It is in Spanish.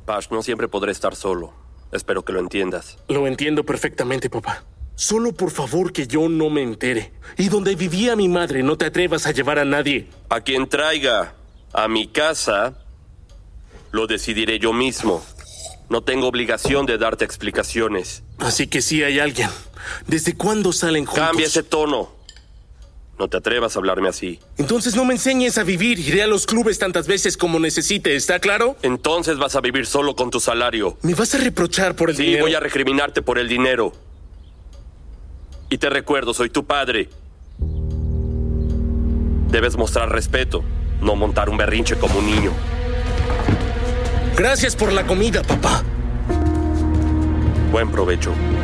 Pash, no siempre podré estar solo. Espero que lo entiendas. Lo entiendo perfectamente, papá. Solo por favor que yo no me entere. Y donde vivía mi madre, no te atrevas a llevar a nadie. A quien traiga a mi casa, lo decidiré yo mismo. No tengo obligación de darte explicaciones. Así que sí hay alguien. ¿Desde cuándo salen juntos? Cambia ese tono. No te atrevas a hablarme así. Entonces no me enseñes a vivir. Iré a los clubes tantas veces como necesite, ¿está claro? Entonces vas a vivir solo con tu salario. ¿Me vas a reprochar por el Sí, dinero? voy a recriminarte por el dinero. Y te recuerdo, soy tu padre. Debes mostrar respeto, no montar un berrinche como un niño. Gracias por la comida, papá. Buen provecho.